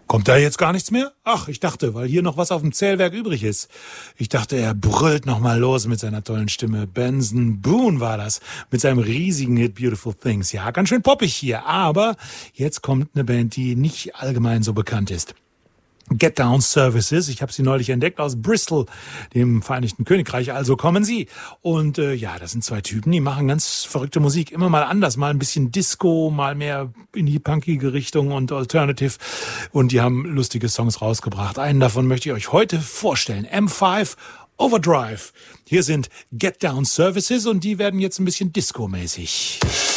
Kommt da jetzt gar nichts mehr? Ach, ich dachte, weil hier noch was auf dem Zählwerk übrig ist. Ich dachte, er brüllt noch mal los mit seiner tollen Stimme. Benson Boone war das, mit seinem riesigen Hit Beautiful Things. Ja, ganz schön poppig hier, aber jetzt kommt eine Band, die nicht allgemein so bekannt ist. Get Down Services, ich habe sie neulich entdeckt aus Bristol, dem Vereinigten Königreich, also kommen sie. Und ja, das sind zwei Typen, die machen ganz verrückte Musik, immer mal anders, mal ein bisschen Disco, mal mehr in die punkige Richtung und Alternative. Und die haben lustige Songs rausgebracht. Einen davon möchte ich euch heute vorstellen, M5 Overdrive. Hier sind Get Down Services und die werden jetzt ein bisschen Disco-mäßig.